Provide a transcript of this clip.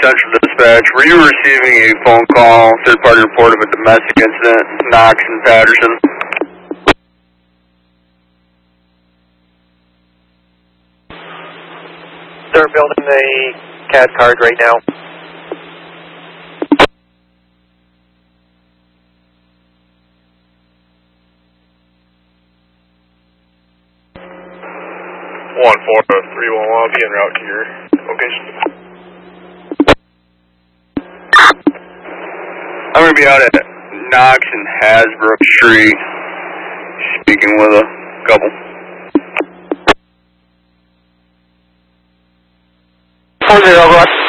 Central Dispatch. Were you receiving a phone call, third-party report of a domestic incident, Knox and Patterson? They're building the CAD card right now. One 431, I'll be en route to your location. I'm going to be out at Knox and Hasbrook Street, speaking with a couple. 40,